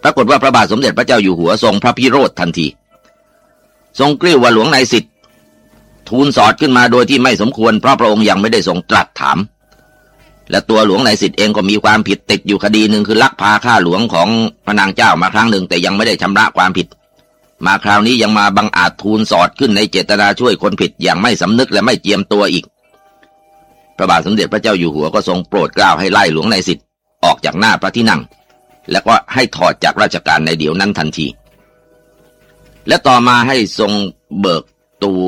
ปรากฏว่าพระบาทสมเด็จพระเจ้าอยู่หัวทรงพระพิโรธทันทีทรงกริ้วว่าหลวงนายสิทธิ์ทูลสอดขึ้นมาโดยที่ไม่สมควรเพราะพระองค์ยังไม่ได้ทรงตรัสถามและตัวหลวงนายสิทธิ์เองก็มีความผิดติดอยู่คดีหนึ่งคือลักพาข้าหลวงของพระนางเจ้ามาครั้งหนึ่งแต่ยังไม่ได้ชำระความผิดมาคราวนี้ยังมาบังอาจทูลสอดขึ้นในเจตนาช่วยคนผิดอย่างไม่สำนึกและไม่เจียมตัวอีกพระบาทสมเด็จพระเจ้าอยู่หัวก็ทรงโปรดเกล้าให้ไล่หลวงนายสิทธิ์ออกจากหน้าพระที่นั่งและก็ให้ถอดจากราชการในเดี๋ยวนั้นทันทีและต่อมาให้ทรงเบิกตัว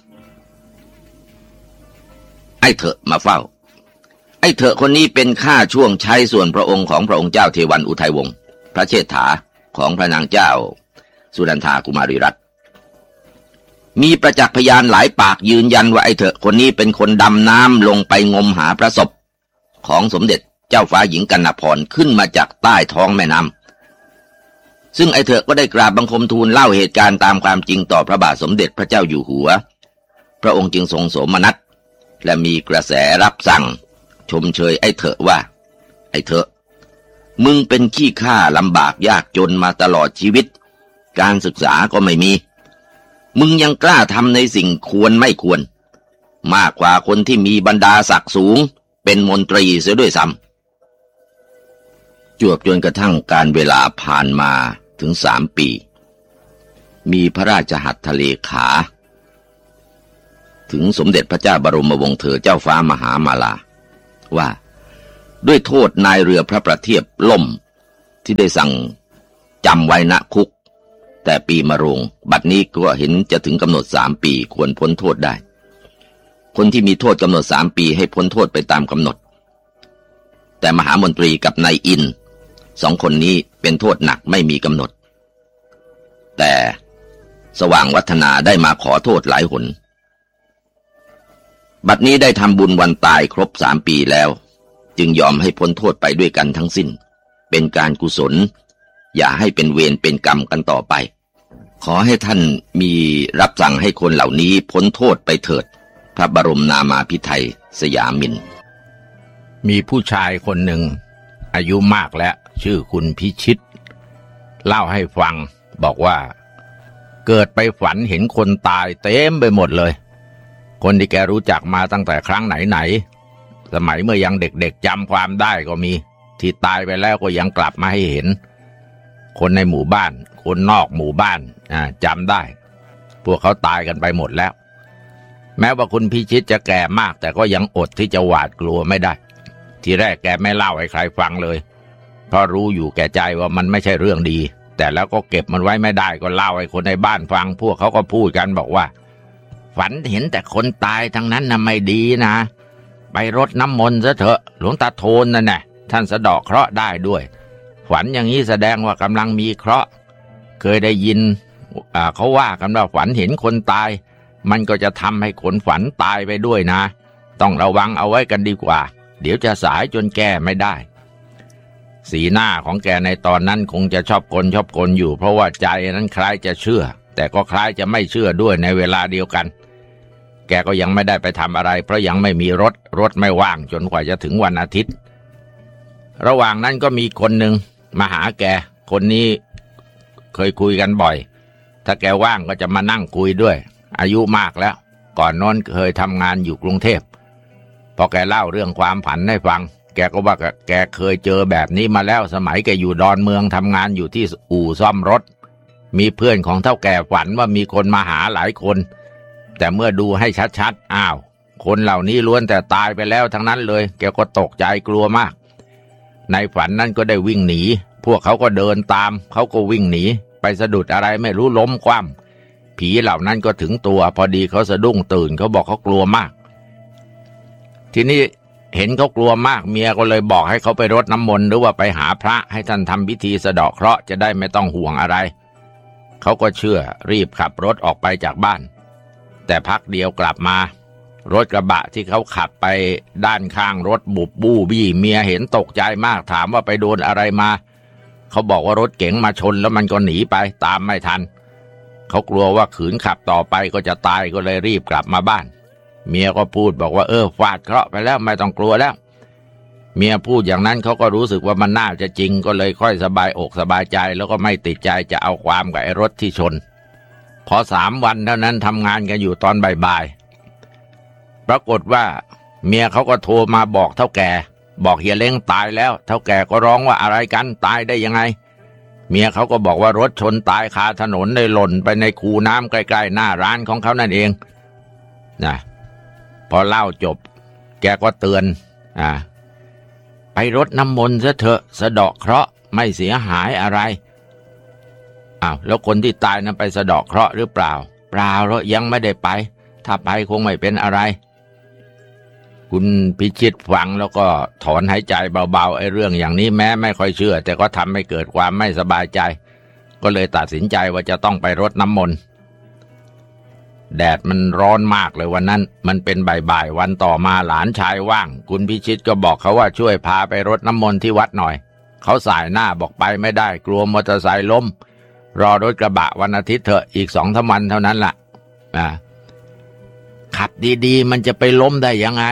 ไอ้เถอะมาเฝ้าไอ้เถอะคนนี้เป็นข้าช่วงใช้ส่วนพระองค์ของพระองค์เจ้าเทวันอุทัยวงศ์พระเชษฐาของพระนางเจ้าสุนันทากุมารีรัตน์มีประจักษ์พยานหลายปากยืนยันว่าไอ้เถอะคนนี้เป็นคนดำน้ำลงไปงมหาพระศพของสมเด็จเจ้าฟ้าหญิงกนพรขึ้นมาจากใต้ท้องแม่น้ำซึ่งไอ้เถอะก็ได้กราบบังคมทูลเล่าเหตุการณ์ตามความจริงต่อพระบาทสมเด็จพระเจ้าอยู่หัวพระองค์จึงทรงโสมนัสและมีกระแสรับสั่งชมเชยไอ้เถอะว่าไอ้เถอะมึงเป็นขี้ข้าลำบากยากจนมาตลอดชีวิตการศึกษาก็ไม่มีมึงยังกล้าทำในสิ่งควรไม่ควรมากกว่าคนที่มีบรรดาศักดิ์สูงเป็นมนตรีเสียด้วยซ้ำจวบจนกระทั่งการเวลาผ่านมาถึง3 ปีมีพระราชหัตถเลขาถึงสมเด็จพระเจ้าบรมวงศ์เธอเจ้าฟ้ามหามาลาว่าด้วยโทษนายเรือพระประเทียบล่มที่ได้สั่งจำไว้ณคุกแต่ปีมะโรงบัดนี้ก็เห็นจะถึงกำหนด3 ปีควรพ้นโทษได้คนที่มีโทษกำหนด3 ปีให้พ้นโทษไปตามกำหนดแต่มหามนตรีกับนายอิน2 คนนี้เป็นโทษหนักไม่มีกำหนดแต่สว่างวัฒนาได้มาขอโทษหลายหนบัดนี้ได้ทำบุญวันตายครบ3 ปีแล้วจึงยอมให้พ้นโทษไปด้วยกันทั้งสิ้นเป็นการกุศลอย่าให้เป็นเวรเป็นกรรมกันต่อไปขอให้ท่านมีรับสั่งให้คนเหล่านี้พ้นโทษไปเถิดพระบรมนามาภิไธยสยามินมีผู้ชายคนหนึ่งอายุมากแล้วชื่อคุณพิชิตเล่าให้ฟังบอกว่าเกิดไปฝันเห็นคนตายเต็มไปหมดเลยคนที่แกรู้จักมาตั้งแต่ครั้งไหนสมัยเมื่อยังเด็กๆจำความได้ก็มีที่ตายไปแล้วก็ยังกลับมาให้เห็นคนในหมู่บ้านคนนอกหมู่บ้านจำได้พวกเขาตายกันไปหมดแล้วแม้ว่าคุณพิชิตจะแก่มากแต่ก็ยังอดที่จะหวาดกลัวไม่ได้ทีแรกแกไม่เล่าให้ใครฟังเลยเพราะรู้อยู่แก่ใจว่ามันไม่ใช่เรื่องดีแต่แล้วก็เก็บมันไว้ไม่ได้ก็เล่าให้คนในบ้านฟังพวกเขาก็พูดกันบอกว่าฝันเห็นแต่คนตายทั้งนั้นนะไม่ดีนะไปรดน้ำมนต์ซะเถอะหลวงตาโทนนั่นแหละท่านสะเดาะเคราะห์ได้ด้วยฝันอย่างนี้แสดงว่ากำลังมีเคราะห์เคยได้ยินเขาว่ากันว่าฝันเห็นคนตายมันก็จะทำให้คนฝันตายไปด้วยนะต้องระวังเอาไว้กันดีกว่าเดี๋ยวจะสายจนแก้ไม่ได้สีหน้าของแกในตอนนั้นคงจะชอบกลอยู่เพราะว่าใจนั้นคล้ายจะเชื่อแต่ก็คล้ายจะไม่เชื่อด้วยในเวลาเดียวกันแกก็ยังไม่ได้ไปทำอะไรเพราะยังไม่มีรถไม่ว่างจนกว่าจะถึงวันอาทิตย์ระหว่างนั้นก็มีคนหนึ่งมาหาแกคนนี้เคยคุยกันบ่อยถ้าแกว่างก็จะมานั่งคุยด้วยอายุมากแล้วก่อนนอนเคยทำงานอยู่กรุงเทพพอแกเล่าเรื่องความฝันให้ฟังแกก็ว่าแกเคยเจอแบบนี้มาแล้วสมัยแกอยู่ดอนเมืองทำงานอยู่ที่อู่ซ่อมรถมีเพื่อนของเฒ่าแก่ฝันว่ามีคนมาหาหลายคนแต่เมื่อดูให้ชัดๆอ้าวคนเหล่านี้ล้วนแต่ตายไปแล้วทั้งนั้นเลยแกก็ตกใจกลัวมากในฝันนั้นก็ได้วิ่งหนีพวกเขาก็เดินตามเขาก็วิ่งหนีไปสะดุดอะไรไม่รู้ล้มคว่ำผีเหล่านั้นก็ถึงตัวพอดีเขาสะดุ้งตื่นเขาบอกเขากลัวมากทีนี้เห็นเขากลัวมากเมียก็เลยบอกให้เขาไปรดน้ำมนต์หรือว่าไปหาพระให้ท่านทำพิธีสะเดาะเคราะห์จะได้ไม่ต้องห่วงอะไรเขาก็เชื่อรีบขับรถออกไปจากบ้านแต่พักเดียวกลับมารถกระบะที่เขาขับไปด้านข้างรถบุบบู้บี้เมียเห็นตกใจมากถามว่าไปโดนอะไรมาเขาบอกว่ารถเก๋งมาชนแล้วมันก็หนีไปตามไม่ทันเขากลัวว่าขืนขับต่อไปก็จะตายก็เลยรีบกลับมาบ้านเมียก็พูดบอกว่าฟาดเคราะห์ไปแล้วไม่ต้องกลัวแล้วเมียพูดอย่างนั้นเขาก็รู้สึกว่ามันน่าจะจริงก็เลยค่อยสบายอกสบายใจแล้วก็ไม่ติดใจจะเอาความกับไอ้รถที่ชนพอ3 วันเท่านั้นทำงานกันอยู่ตอนบ่ายๆปรากฏว่าเมียเขาก็โทรมาบอกเฒ่าแก่บอกเฮียเล้งตายแล้วเฒ่าแก่ก็ร้องว่าอะไรกันตายได้ยังไงเมียเขาก็บอกว่ารถชนตายคาถนนได้หล่นไปในคูน้ำใกล้ๆหน้าร้านของเขานั่นเองนะพอเล่าจบแกก็เตือนไปรดน้ำมนต์ซะเถอะสะเดาะเคราะห์ไม่เสียหายอะไรแล้วคนที่ตายนั้นไปสะเดาะเคราะห์หรือเปล่าเปล่าแล้วยังไม่ได้ไปถ้าไปคงไม่เป็นอะไรคุณพิชิตฟังแล้วก็ถอนหายใจเบาๆไอ้เรื่องอย่างนี้แม้ไม่ค่อยเชื่อแต่ก็ทำให้เกิดความไม่สบายใจก็เลยตัดสินใจว่าจะต้องไปรดน้ำมนต์แดดมันร้อนมากเลยวันนั้นมันเป็นบ่ายๆวันต่อมาหลานชายว่างคุณพิชิตก็บอกเขาว่าช่วยพาไปรดน้ำมนต์ที่วัดหน่อยเขาสายหน้าบอกไปไม่ได้กลัวมอเตอร์ไซค์ล้มรอรถกระบะวันอาทิตย์เถอะอีก2-3 วันเท่านั้นล่ะขับดีๆมันจะไปล้มได้ยังไง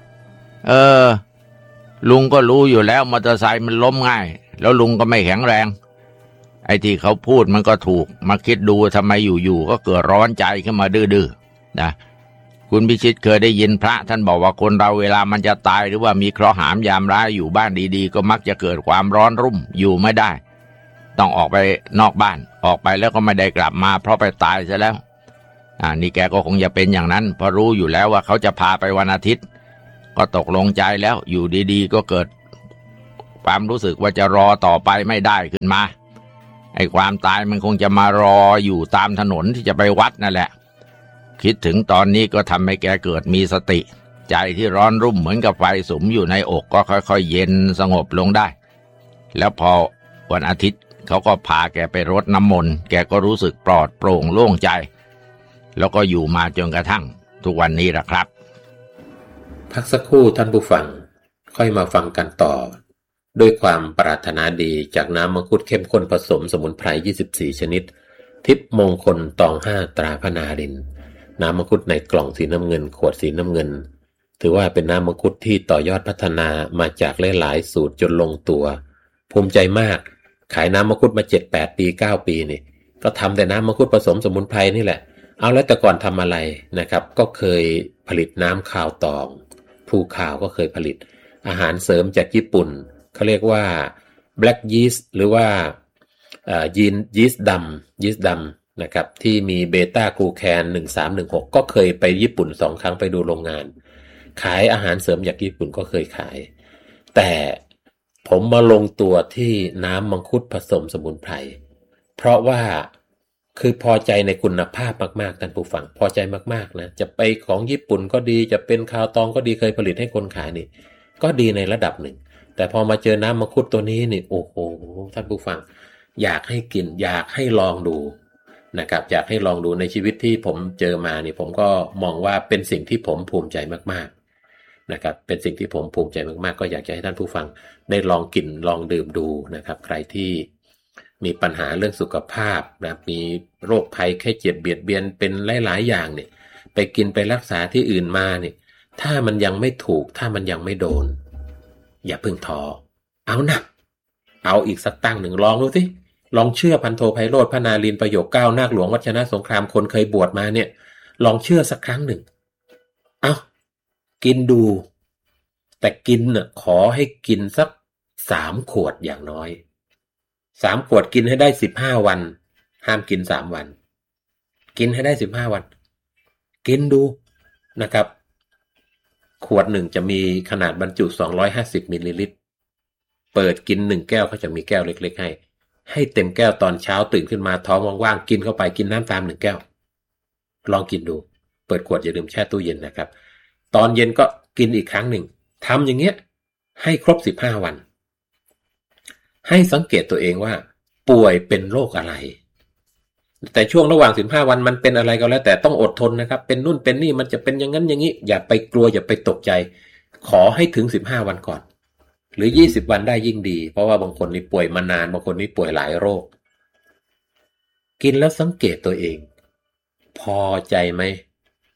ลุงก็รู้อยู่แล้วมอเตอร์ไซค์มันล้มง่ายแล้วลุงก็ไม่แข็งแรงไอ้ที่เขาพูดมันก็ถูกมาคิดดูทำไมอยู่ๆก็เกิดร้อนใจขึ้นมาดื้อๆนะคุณพิชิตเคยได้ยินพระท่านบอกว่าคนเราเวลามันจะตายหรือว่ามีเคราะห์หามยามร้ายอยู่บ้านดีๆก็มักจะเกิดความร้อนรุ่มอยู่ไม่ได้ต้องออกไปนอกบ้านออกไปแล้วก็ไม่ได้กลับมาเพราะไปตายซะแล้วนี่แกก็คงจะเป็นอย่างนั้นเพราะรู้อยู่แล้วว่าเขาจะพาไปวันอาทิตย์ก็ตกลงใจแล้วอยู่ดีๆก็เกิดความรู้สึกว่าจะรอต่อไปไม่ได้ขึ้นมาไอ้ความตายมันคงจะมารออยู่ตามถนนที่จะไปวัดนั่นแหละคิดถึงตอนนี้ก็ทำให้แกเกิดมีสติใจที่ร้อนรุ่มเหมือนกับไฟสุมอยู่ในอกก็ค่อยๆเย็นสงบลงได้แล้วพอวันอาทิตย์เขาก็พาแกไปรดน้ำมนต์แกก็รู้สึกปลอดโปร่งโล่งใจแล้วก็อยู่มาจนกระทั่งทุกวันนี้ล่ะครับพักสักครู่ท่านผู้ฟังค่อยมาฟังกันต่อด้วยความปรารถนาดีจากน้ำมังคุดเข้มข้นผสมสมุนไพร24ชนิดทิพย์มงคลตอง5ตราพนารินน้ำมังคุดในกล่องสีน้ำเงินขวดสีน้ำเงินถือว่าเป็นน้ำมังคุดที่ต่อยอดพัฒนามาจากหลายๆสูตรจนลงตัวภูมิใจมากขายน้ำมังคุดมา 7-8 ปี 9 ปีนี่ก็ทำแต่น้ำมังคุดผสมสมุนไพรนี่แหละเอาแล้วแต่ก่อนทำอะไรนะครับก็เคยผลิตน้ำข้าวตองผู้ข่าวก็เคยผลิตอาหารเสริมจากญี่ปุ่นเขาเรียกว่า black yeast หรือว่ายีสต์ดำนะครับที่มีเบต้ากลูแคน1316ก็เคยไปญี่ปุ่น2 ครั้งไปดูโรงงานขายอาหารเสริมจากญี่ปุ่นก็เคยขายแต่ผมมาลงตัวที่น้ำมังคุดผสมสมุนไพรเพราะว่าคือพอใจในคุณภาพมากๆท่านผู้ฟังพอใจมากๆนะจะไปของญี่ปุ่นก็ดีจะเป็นข้าวตองก็ดีเคยผลิตให้คนขายนี่ก็ดีในระดับหนึ่งแต่พอมาเจอน้ำมังคุดตัวนี้นี่โอ้โหท่านผู้ฟังอยากให้กินอยากให้ลองดูนะครับอยากให้ลองดูในชีวิตที่ผมเจอมานี่ผมก็มองว่าเป็นสิ่งที่ผมภูมิใจมากๆนะครับเป็นสิ่งที่ผมภูมิใจมากๆก็อยากจะให้ท่านผู้ฟังได้ลองกินลองดื่มดูนะครับใครที่มีปัญหาเรื่องสุขภาพนะมีโรคภัยแค่เจ็บเบียดเบียนเป็นหลายๆอย่างเนี่ยไปกินไปรักษาที่อื่นมาเนี่ยถ้ามันยังไม่ถูกถ้ามันยังไม่โดนอย่าเพิ่งท้อเอานะเอาอีกสักตั้งหนึ่งลองดูสิลองเชื่อพันโทไพโรจน์พนารินประโยคเก้านาคหลวงวัชนะสงครามคนเคยบวชมาเนี่ยลองเชื่อสักครั้งหนึ่งเอากินดูแต่กินน่ะขอให้กินสัก3 ขวดอย่างน้อย3 ขวดกินให้ได้15 วันห้ามกิน3 วันกินให้ได้15 วันกินดูนะครับขวดหนึ่งจะมีขนาดบรรจุ250มิลลิลิตรเปิดกิน1 แก้วเขาจะมีแก้วเล็กๆให้เต็มแก้วตอนเช้าตื่นขึ้นมาท้องว่างๆกินเข้าไปกินน้ำตาม1 แก้วลองกินดูเปิดขวดอย่าลืมแช่ตู้เย็นนะครับตอนเย็นก็กินอีกครั้งหนึ่งทำอย่างเงี้ยให้ครบ15 วันให้สังเกตตัวเองว่าป่วยเป็นโรคอะไรแต่ช่วงระหว่าง15 วันมันเป็นอะไรก็แล้วแต่ต้องอดทนนะครับเป็นนู่นเป็นนี่มันจะเป็นอย่างนั้นอย่างนี้อย่าไปกลัวอย่าไปตกใจขอให้ถึง15 วันก่อนหรือ20 วันได้ยิ่งดีเพราะว่าบางคนนี่ป่วยมานานบางคนนี่ป่วยหลายโรคกินแล้วสังเกตตัวเองพอใจไหม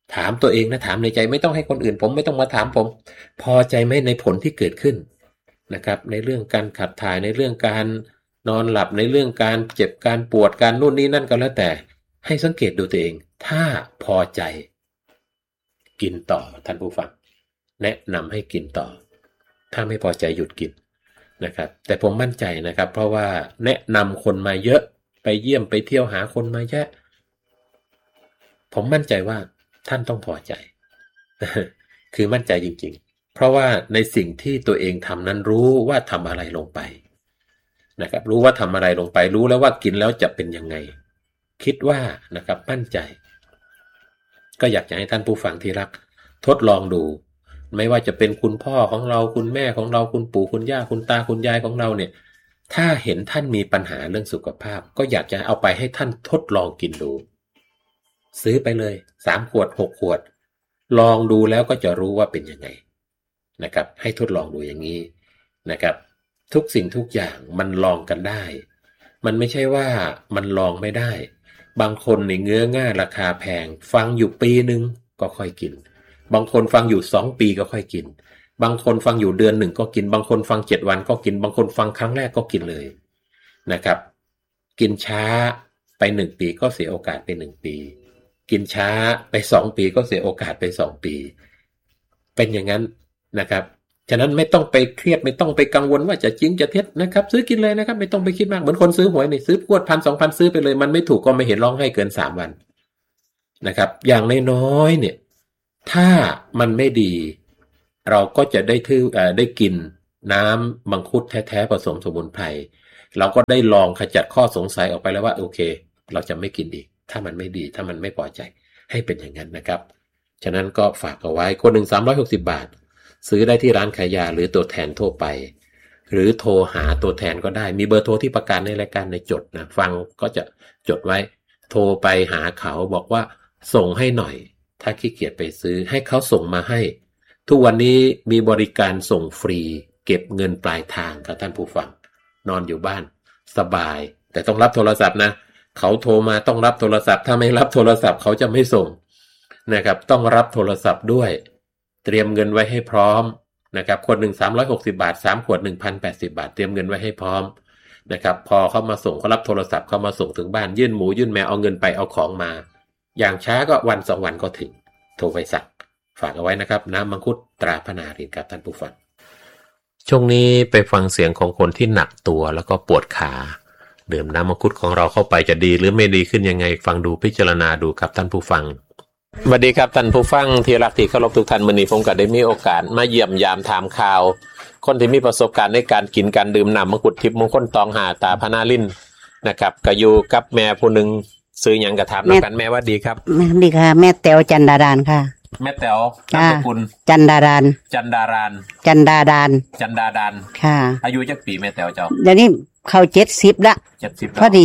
ถามตัวเองนะถามในใจไม่ต้องให้คนอื่นผมไม่ต้องมาถามผมพอใจไหมในผลที่เกิดขึ้นนะครับในเรื่องการขับถ่ายในเรื่องการนอนหลับในเรื่องการเจ็บการปวดการนู่นนี่นั่นก็แล้วแต่ให้สังเกตดูตัวเองถ้าพอใจกินต่อท่านผู้ฟังแนะนำให้กินต่อถ้าไม่พอใจหยุดกินนะครับแต่ผมมั่นใจนะครับเพราะว่าแนะนำคนมาเยอะไปเยี่ยมไปเที่ยวหาคนมาเยอะผมมั่นใจว่าท่านต้องพอใจ คือมั่นใจจริงๆเพราะว่าในสิ่งที่ตัวเองทำนั้นรู้ว่าทำอะไรลงไปนะครับรู้ว่าทำอะไรลงไปรู้แล้วว่ากินแล้วจะเป็นยังไงคิดว่านะครับมั่นใจก็อยากจะให้ท่านผู้ฟังที่รักทดลองดูไม่ว่าจะเป็นคุณพ่อของเราคุณแม่ของเราคุณปู่คุณย่าคุณตาคุณยายของเราเนี่ยถ้าเห็นท่านมีปัญหาเรื่องสุขภาพก็อยากจะเอาไปให้ท่านทดลองกินดูซื้อไปเลย3 ขวด 6 ขวดลองดูแล้วก็จะรู้ว่าเป็นยังไงนะครับให้ทดลองดูอย่างนี้นะครับทุกสิ่งทุกอย่างมันลองกันได้มันไม่ใช่ว่ามันลองไม่ได้บางคนในเงื้อง่าราคาแพงฟังอยู่ปีนึงก็ค่อยกินบางคนฟังอยู่2 ปีก็ค่อยกินบางคนฟังอยู่เดือนหนึ่งก็กินบางคนฟัง7 วันก็กินบางคนฟังครั้งแรกก็กินเลยนะครับกินช้าไป1 ปีก็เสียโอกาสไป1 ปีกินช้าไป2 ปีก็เสียโอกาสไป2 ปีเป็นอย่างนั้นนะครับฉะนั้นไม่ต้องไปเครียดไม่ต้องไปกังวลว่าจะจริงจะเท็จนะครับซื้อกินเลยนะครับไม่ต้องไปคิดมากเหมือนคนซื้อหวยนี่ซื้อพวด 1,000 2,000 ซื้อไปเลยมันไม่ถูกก็ไม่เห็นร้องไห้เกิน3 วันนะครับอย่างน้อยๆเนี่ยถ้ามันไม่ดีเราก็จะได้กินน้ำมังคุดแท้ๆผสมสมุนไพรเราก็ได้ลองขจัดข้อสงสัยออกไปแล้วว่าโอเคเราจะไม่กินอีกถ้ามันไม่ดีถ้ามันไม่พอใจให้เป็นอย่างนั้นนะครับฉะนั้นก็ฝากเอาไว้คนหนึ่ง360 บาทซื้อได้ที่ร้านขายยาหรือตัวแทนทั่วไปหรือโทรหาตัวแทนก็ได้มีเบอร์โทรที่ประกาศในรายการในจดนะฟังก็จะจดไว้โทรไปหาเขาบอกว่าส่งให้หน่อยถ้าขี้เกียจไปซื้อให้เขาส่งมาให้ทุกวันนี้มีบริการส่งฟรีเก็บเงินปลายทางครับท่านผู้ฟังนอนอยู่บ้านสบายแต่ต้องรับโทรศัพท์นะเขาโทรมาต้องรับโทรศัพท์ถ้าไม่รับโทรศัพท์เขาจะไม่ส่งนะครับต้องรับโทรศัพท์ด้วยเตรียมเงินไว้ให้พร้อมนะครับคนหนึ่ง360 บาท3 ขวด 1,080 บาทเตรียมเงินไว้ให้พร้อมนะครับพอเขามาส่งเขารับโทรศัพท์เขามาส่งถึงบ้านยื่นหมูยื่นแมวเอาเงินไปเอาของมาอย่างช้าก็วัน2 วันก็ถึงโทรไปสั่งฝากเอาไว้นะครับน้ำมังคุดตราพนารินครับท่านผู้ฟังช่วงนี้ไปฟังเสียงของคนที่หนักตัวแล้วก็ปวดขาดื่มน้ำมังคุดของเราเข้าไปจะดีหรือไม่ดีขึ้นยังไงฟังดูพิจารณาดูครับท่านผู้ฟังสวัสดีครับท่านผู้ฟังที่รักที่เคารพทุกท่านมื้อนี้ผมก็ได้มีโอกาสมาเยี่ยมยามถามข่าวคนที่มีประสบการณ์ในการกินการดื่มน้ำมังคุดทิพย์มงคลตองหาตาพนารินนะครับก็อยู่กับแม่ผู้หนึ่งซื้อหยังกระถามแล้วกันแม่ว่าดีครับแม่ดีค่ะแม่แต๋วจันดารานค่ะแม่แต๋วนามสกุลจันดารานจันดารานจันดาดานจันดาดานค่ะอายุจักปีแม่แต๋วเจ้าเดี๋ยวนี้เข้า70ละ 70 พอดี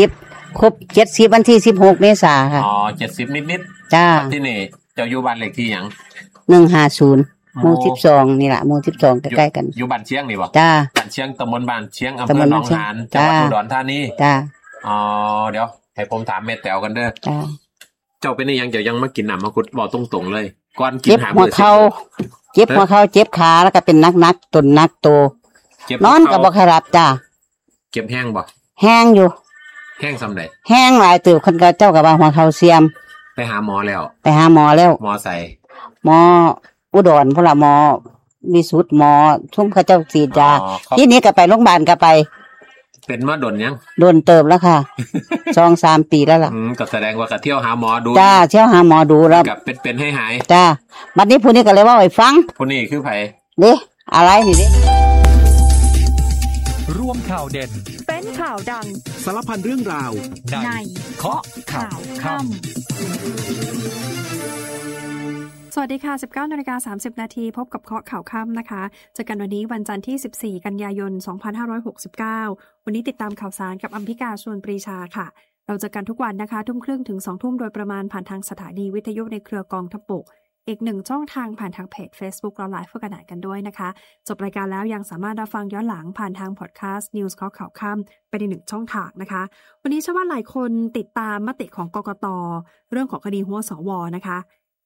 70ครบ70วันที่16 เมษายนค่ะอ๋อ70นิดๆจ้าที่นี่เจ้าอยู่บ้านเลขที่หยัง 150หมู่12นี่ล่ะหมู่12ใกล้ๆกันอยู่บ้านเชียงนี่บ่จ้าบ้านเชียงตำบลบ้านเชียงอำเภอหนองหานจังหวัดอุดรธานีจ้าอ๋อเดี๋ยวให้ผมถามแม่แต๋วกันเด้อจ้าเจ้าเป็นนี่ยังเจ้ายังมากินน้ำมังคุดบอกตรงๆเลยก่อนกินหามื้อเจ็บหัวเข่าเจ็บขาแล้วก็เป็นนักๆต้นนักโตนอนก็บ่ค่อยหลับจ้าเจ็บแห้งบ่แห้งอยู่แห้งซำใดแห้งหลายตื่นคนก็เจ้าก็ว่าหัวเข่าเสื่อมไปหาหมอแล้วหมอใส่หมออุดรพุ่นล่ะหมอวิสุทธิ์หมอชุ่มเขาเจ้าฉีดยาทีนี้ก็ไปโรงพยาบาลก็ไปเป็นมาโดนยังโดนเติบแล้วค่ะ 2-3 ปีแล้วล่ะก็แสดงว่าก็เที่ยวหาหมอดูจ้าเที่ยวหาหมอดูแล้วกับเป็นให้หายจ้าบัดนี้ผู้นี้ก็เลยว่าให้ฟังผู้นี้คือไผเด้อะไรนี่เด้ร่วมข่าวเด่นเป็นข่าวดังสารพันเรื่องราวในเคาะข่าวค่ำสวัสดีค่ะ 19:30 น.พบกับเคาะข่าวค่ำนะคะเจอกันวันนี้วันจันทร์ที่14 กันยายน 2569วันนี้ติดตามข่าวสารกับอัมพิกาชวนปรีชาค่ะเราเจอกันทุกวันนะคะ 20:30 ถึง 20:00 โดยประมาณผ่านทางสถานีวิทยุในเครือกองทัพบกอีก1ช่องทางผ่านทางเพจ Facebook เราไลฟ์กันกันด้วยนะคะจบรายการแล้วยังสามารถรับฟังย้อนหลังผ่านทางพอดแคสต์ News เคาะข่าวค่ำไปใน1ช่องทางนะคะวันนี้เชื่อว่าหลายคนติดตามมติของกกต.เรื่องของคดีหัวสว.นะคะ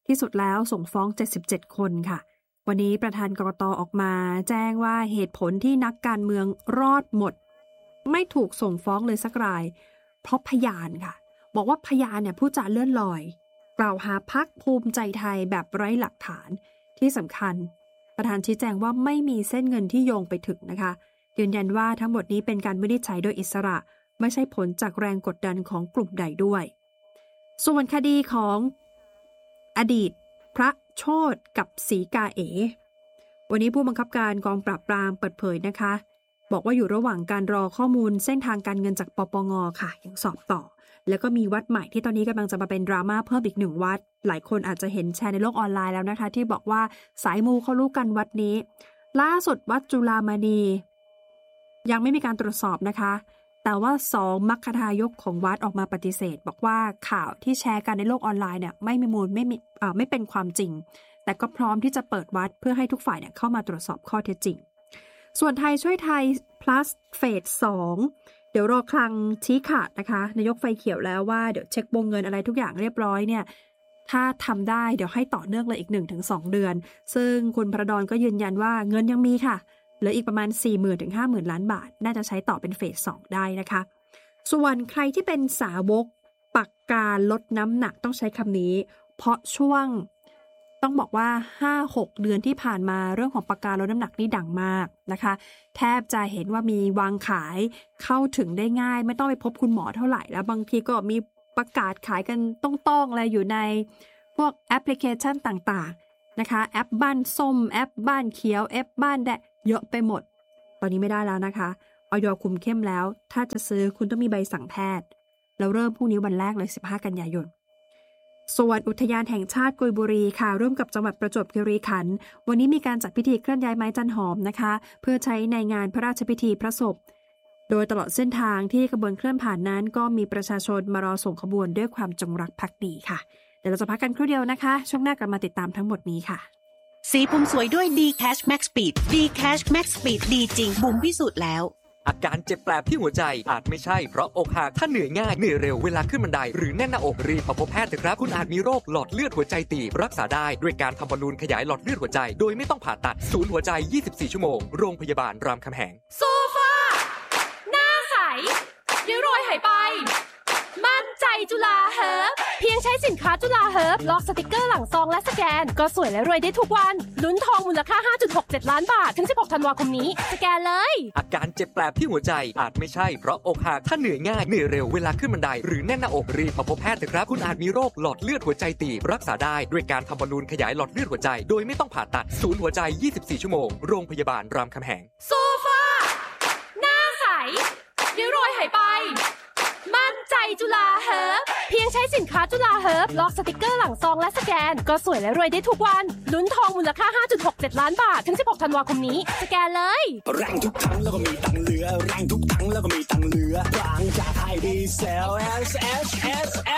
ที่สุดแล้วส่งฟ้อง77คนค่ะวันนี้ประธานกกต.ออกมาแจ้งว่าเหตุผลที่นักการเมืองรอดหมดไม่ถูกส่งฟ้องเลยสักรายเพราะพยานค่ะบอกว่าพยานเนี่ยพูดจาเลื่อนลอยกล่าวหาพรรคภูมิใจไทยแบบไร้หลักฐานที่สำคัญประธานชี้แจงว่าไม่มีเส้นเงินที่โยงไปถึงนะคะยืนยันว่าทั้งหมดนี้เป็นการวินิจฉัยโดยอิสระไม่ใช่ผลจากแรงกดดันของกลุ่มใดด้วยส่วนคดีของอดีตพระโชติกับศรีกาเอ๋วันนี้ผู้บังคับการกองปราบปรามเปิดเผยนะคะบอกว่าอยู่ระหว่างการรอข้อมูลเส้นทางการเงินจากปปงค่ะยังสอบต่อแล้วก็มีวัดใหม่ที่ตอนนี้กำลังจะมาเป็นดราม่าเพิ่มอีก1วัดหลายคนอาจจะเห็นแชร์ในโลกออนไลน์แล้วนะคะที่บอกว่าสายมูเขารู้กันวัดนี้ล่าสุดวัดจุฬามณียังไม่มีการตรวจสอบนะคะแต่ว่า2มัคคทายกของวัดออกมาปฏิเสธบอกว่าข่าวที่แชร์กันในโลกออนไลน์เนี่ยไม่มีมูลไม่เป็นความจริงแต่ก็พร้อมที่จะเปิดวัดเพื่อให้ทุกฝ่ายเนี่ยเข้ามาตรวจสอบข้อเท็จจริงส่วนไทยช่วยไทย plus เฟส 2เดี๋ยวรอคลังชี้ขาดนะคะนายกไฟเขียวแล้วว่าเดี๋ยวเช็ควงเงินอะไรทุกอย่างเรียบร้อยเนี่ยถ้าทำได้เดี๋ยวให้ต่อเนื่องเลยอีก 1-2 เดือนซึ่งคุณพระดอนก็ยืนยันว่าเงินยังมีค่ะเหลืออีกประมาณ 40,000 ถึง 50,000 ล้านบาทน่าจะใช้ต่อเป็นเฟส 2ได้นะคะส่วนใครที่เป็นสาวกปากกาลดน้ำหนักต้องใช้คำนี้เพราะช่วงต้องบอกว่า 5-6 เดือนที่ผ่านมาเรื่องของปากกาลดน้ำหนักนี่ดังมากนะคะแทบจะเห็นว่ามีวางขายเข้าถึงได้ง่ายไม่ต้องไปพบคุณหมอเท่าไหร่แล้วบางทีก็มีประกาศขายกันต้องๆอะไรอยู่ในพวกแอปพลิเคชันต่างๆนะคะแอปบ้านส้มแอปบ้านเขียวแอปบ้านแดงเยอะไปหมดตอนนี้ไม่ได้แล้วนะคะอย.คุมเข้มแล้วถ้าจะซื้อคุณต้องมีใบสั่งแพทย์แล้วเริ่มพรุ่งนี้วันแรกเลย15 กันยายนส่วนอุทยานแห่งชาติกุยบุรีค่ะร่วมกับจังหวัดประจวบคีรีขันธ์วันนี้มีการจัดพิธีเคลื่อนย้ายไม้จันหอมนะคะเพื่อใช้ในงานพระราชพิธีพระศพโดยตลอดเส้นทางที่ขบวนเคลื่อนผ่านนั้นก็มีประชาชนมารอส่งขบวนด้วยความจงรักภักดีค่ะเดี๋ยวเราจะพักกันครู่เดียวนะคะช่วงหน้ากลับมาติดตามทั้งหมดนี้ค่ะสีผมสวยด้วย D-Cash Max Speed D-Cash Max Speed ดีจริงบุ๋มพิสูจน์แล้วอาการเจ็บแปลบที่หัวใจอาจไม่ใช่เพราะอกหักถ้าเหนื่อยง่ายเหนื่อยเร็วเวลาขึ้นบันไดหรือแน่นหน้าอกรีบมาพบแพทย์เถอะครับคุณอาจมีโรคหลอดเลือดหัวใจตีบรักษาได้ด้วยการทำบอลลูนขยายหลอดเลือดหัวใจโดยไม่ต้องผ่าตัดศูนย์หัวใจ24ชั่วโมงโรงพยาบาลรามคำแหงโซฟาหน้าใสริ้วรอยหายไปมั่นใจจุฬาเฮิร์บเพียงใช้สินค้าจุฬาเฮิร์บลอกสติกเกอร์หลังซองและสแกนก็สวยและรวยได้ทุกวันลุ้นทองมูลค่า 5.67 ล้านบาทถึง16ธันวาคมนี้สแกนเลยอาการเจ็บแปลบที่หัวใจอาจไม่ใช่เพราะอกหักถ้าเหนื่อยง่ายเหนื่อยเร็วเวลาขึ้นบันไดหรือแน่นหน้าอกรีบมาพบแพทย์เถอะครับคุณอาจมีโรคหลอดเลือดหัวใจตีบรักษาได้ด้วยการทำบอลลูนขยายหลอดเลือดหัวใจโดยไม่ต้องผ่าตัดศูนย์หัวใจ24ชั่วโมงโรงพยาบาลรามคำแหงโซฟาหน้าใสริ้วรอยหายไปมั่นใจจุฬาเฮิร์บเพียงใช้สินค้าจุฬาเฮิร์บลอกสติกเกอร์หลังซองและสแกนก็สวยและรวยได้ทุกวันลุ้นทองมูลค่า 5.67 ล้านบาทถึง16ธันวาคมนี้สแกนเลยแรงทุกครั้งแล้วก็มีตังเหลือแรงทุกครั้งแล้วก็มีตังเหลือบางจากไทยดีเซล S